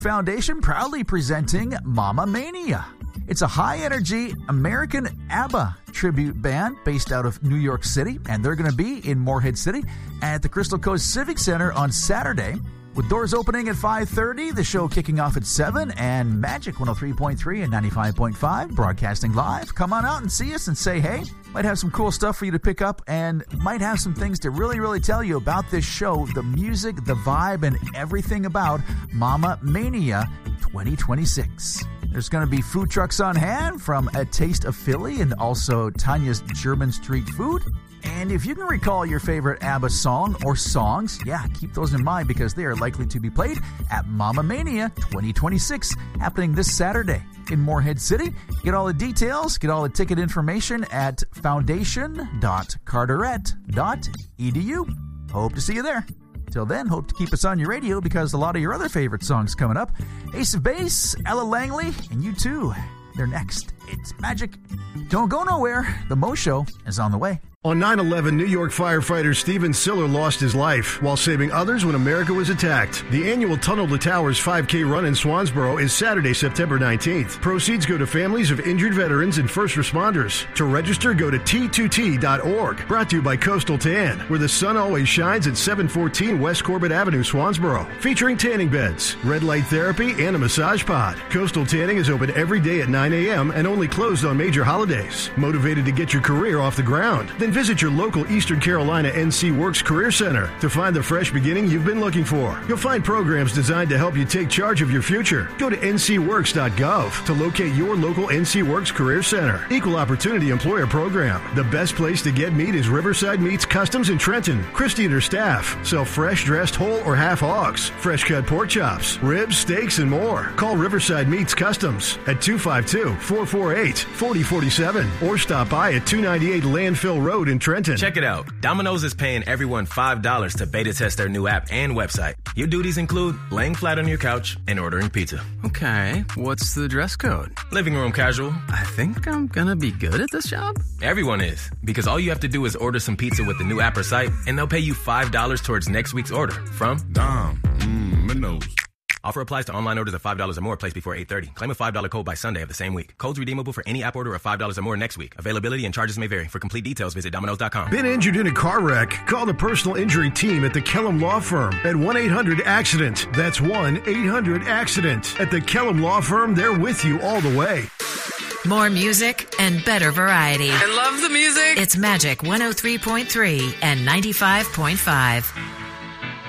Foundation proudly presenting Mamma Mania. It's a high-energy American ABBA tribute band based out of New York City, and they're going to be in Morehead City at the Crystal Coast Civic Center on Saturday. With doors opening at 5:30, the show kicking off at 7, and Magic 103.3 and 95.5 broadcasting live. Come on out and see us and say hey. Might have some cool stuff for you to pick up, and might have some things to really tell you about this show, the music, the vibe, and everything about Mamma Mania 2026. There's going to be food trucks on hand from A Taste of Philly and also Tanya's German Street Food. And if you can recall your favorite ABBA song or songs, keep those in mind because they are likely to be played at Mamma Mania 2026, happening this Saturday in Morehead City. Get all the details, get all the ticket information at foundation.carteret.edu. Hope to see you there. Till then, hope to keep us on your radio because a lot of your other favorite songs coming up. Ace of Base, Ella Langley, and you too. They're next. It's Magic. Don't go nowhere. The Mo Show is on the way. On 9/11, New York firefighter Stephen Siller lost his life while saving others when America was attacked. The annual Tunnel to Towers 5K run in Swansboro is Saturday, September 19th. Proceeds go to families of injured veterans and first responders. To register, go to t2t.org. Brought to you by Coastal Tan, where the sun always shines at 714 West Corbett Avenue, Swansboro. Featuring tanning beds, red light therapy, and a massage pod. Coastal Tanning is open every day at 9 a.m. and only closed on major holidays. Motivated to get your career off the ground? Then visit your local Eastern Carolina NC Works Career Center to find the fresh beginning you've been looking for. You'll find programs designed to help you take charge of your future. Go to ncworks.gov to locate your local NC Works Career Center. Equal Opportunity Employer Program. The best place to get meat is Riverside Meats Customs in Trenton. Christy and her staff sell fresh, dressed whole or half hogs, fresh cut pork chops, ribs, steaks, and more. Call Riverside Meats Customs at 252-448-4047 or stop by at 298 Landfill Road in Trenton. Check it out. Domino's is paying everyone $5 to beta test their new app and website. Your duties include laying flat on your couch and ordering pizza. Okay, what's the dress code? Living room casual. I think I'm gonna be good at this job. Everyone is, because all you have to do is order some pizza with the new app or site, and they'll pay you $5 towards next week's order from Domino's. Offer applies to online orders of $5 or more placed before 8:30. Claim a $5 code by Sunday of the same week. Codes redeemable for any app order of $5 or more next week. Availability and charges may vary. For complete details, visit Domino's.com. Been injured in a car wreck? Call the personal injury team at the Kellum Law Firm at 1-800-ACCIDENT. That's 1-800-ACCIDENT. At the Kellum Law Firm, they're with you all the way. More music and better variety. I love the music. It's Magic 103.3 and 95.5.